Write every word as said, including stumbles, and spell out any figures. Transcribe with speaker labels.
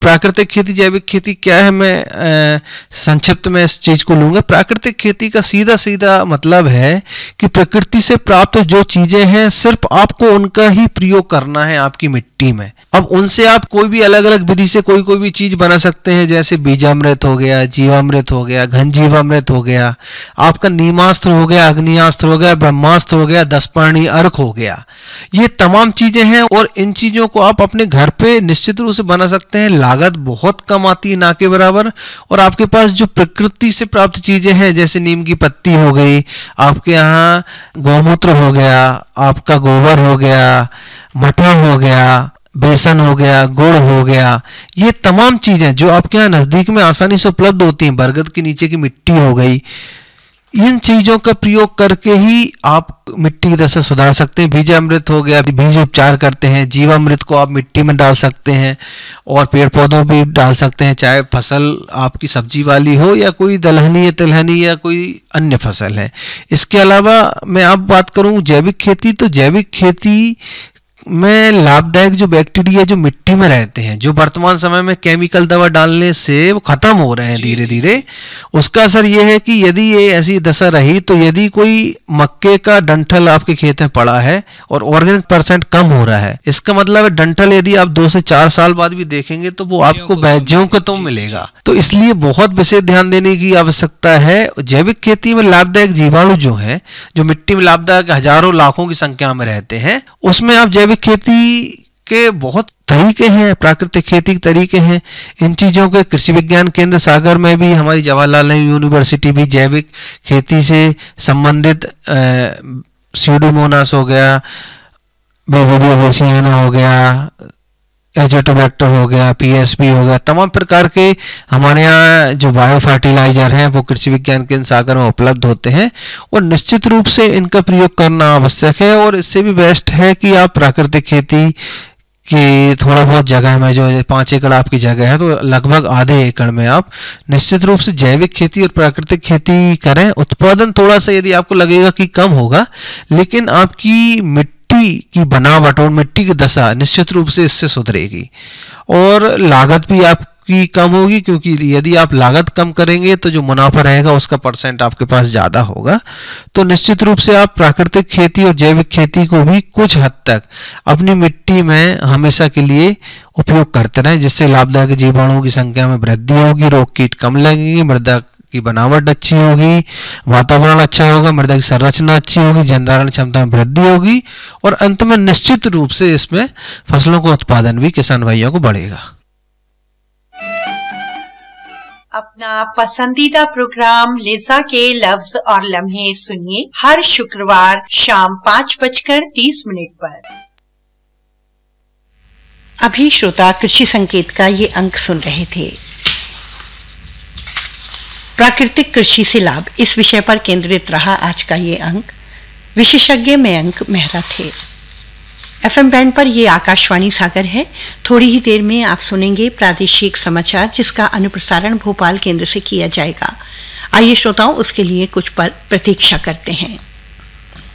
Speaker 1: प्राकृतिक खेती जैविक खेती क्या है, मैं संक्षिप्त में इस चीज को लूंगा। प्राकृतिक खेती का सीधा सीधा मतलब है कि प्रकृति से प्राप्त जो चीजें हैं सिर्फ आपको उनका ही प्रयोग करना है आपकी मिट्टी में। अब उनसे आप कोई भी अलग अलग विधि से कोई कोई भी चीज बना सकते हैं, जैसे बीजामृत हो गया, जीवामृत हो गया, घन जीवामृत हो गया, आपका नीमास्त्र हो गया, अग्नियास्त्र हो गया, ब्रह्मास्त्र हो गया, दसपर्णी अर्क हो गया। ये तमाम चीजें हैं और इन चीजों को आप अपने घर पे निश्चित रूप से बना सकते हैं। लागत बहुत कम आती है, ना के बराबर। और आपके पास जो प्रकृति से प्राप्त चीजें हैं, जैसे नीम की पत्ती हो गई, आपके यहाँ गौमूत्र हो गया, आपका गोबर हो गया, मठा हो गया, बेसन हो गया, गुड़ हो गया, ये तमाम चीजें जो आपके यहाँ नजदीक में आसानी से उपलब्ध होती हैं, बरगद के नीचे की मिट्टी हो गई, इन चीजों का प्रयोग करके ही आप मिट्टी की दशा सुधार सकते हैं। बीजामृत हो गया, बीज उपचार करते हैं। जीवामृत को आप मिट्टी में डाल सकते हैं और पेड़ पौधों भी डाल सकते हैं, चाहे फसल आपकी सब्जी वाली हो या कोई दलहनी या तिलहनी या कोई अन्य फसल है। इसके अलावा मैं अब बात करूं जैविक खेती, तो जैविक खेती में लाभदायक जो बैक्टीरिया जो मिट्टी में रहते हैं, जो वर्तमान समय में केमिकल दवा डालने से वो खत्म हो रहे हैं धीरे धीरे, उसका असर ये है कि यदि ये ऐसी दशा रही तो यदि कोई मक्के का डंठल आपके खेत में पड़ा है और ऑर्गेनिक परसेंट कम हो रहा है, इसका मतलब है डंठल यदि आप दो से चार साल बाद भी देखेंगे तो वो आपको बैज्यों को तो मिलेगा। तो इसलिए बहुत विशेष ध्यान देने की आवश्यकता है। जैविक खेती में लाभदायक जीवाणु जो है, जो मिट्टी में लाभदायक हजारों लाखों की संख्या में रहते हैं, उसमें आप जैविक खेती के बहुत तरीके हैं, प्राकृतिक खेती के तरीके हैं। इन चीजों के कृषि विज्ञान केंद्र सागर में भी, हमारी जवाहरलाल नेहरू यूनिवर्सिटी भी जैविक खेती से संबंधित स्यूडोमोनास हो गया, बेविडियो बेसियाना हो गया, एजोटोबैक्टर हो गया, पीएसपी हो गया, तमाम प्रकार के हमारे यहाँ जो बायो फर्टिलाइजर हैं वो कृषि विज्ञान केंद्र सागर में उपलब्ध होते हैं और निश्चित रूप से इनका प्रयोग करना आवश्यक है। और इससे भी बेस्ट है कि आप प्राकृतिक खेती कि थोड़ा बहुत जगह में, जो पाँच एकड़ आपकी जगह है, तो लगभग आधे एकड़ में आप निश्चित रूप से जैविक खेती और प्राकृतिक खेती करें। उत्पादन थोड़ा सा यदि आपको लगेगा कि कम होगा, लेकिन आपकी मिट्टी की बनावट और मिट्टी की दशा निश्चित रूप से इससे सुधरेगी और लागत भी आपकी कम होगी, क्योंकि यदि आप लागत कम करेंगे तो जो मुनाफा रहेगा उसका परसेंट आपके पास ज़्यादा होगा। तो निश्चित रूप से आप प्राकृतिक खेती और जैविक खेती को भी कुछ हद तक अपनी मिट्टी में हमेशा के लिए उपयोग करते रहें, जिससे लाभदायक जीवाणुओं की संख्या में वृद्धि होगी, रोग कीट कम लगेंगे, मृदा की बनावट अच्छी होगी, वातावरण अच्छा होगा, मृदा की संरचना अच्छी होगी, जनधारण क्षमता में वृद्धि होगी और अंत में निश्चित रूप से इसमें फसलों का उत्पादन भी किसान भाइयों को बढ़ेगा।
Speaker 2: अपना पसंदीदा प्रोग्राम लिजा के लफ्ज और लम्हे सुनिए हर शुक्रवार शाम पाँच बजकर तीस मिनट पर।
Speaker 3: अभी श्रोता कृषि संकेत का ये अंक सुन रहे थे। प्राकृतिक कृषि से लाभ, इस विषय पर केंद्रित रहा आज का ये अंक। विशेषज्ञ मयंक मेहरा थे। एफएम बैंड पर ये आकाशवाणी सागर है। थोड़ी ही देर में आप सुनेंगे प्रादेशिक समाचार, जिसका अनुप्रसारण भोपाल केंद्र से किया जाएगा। आइए श्रोताओं, उसके लिए कुछ पल प्रतीक्षा करते हैं।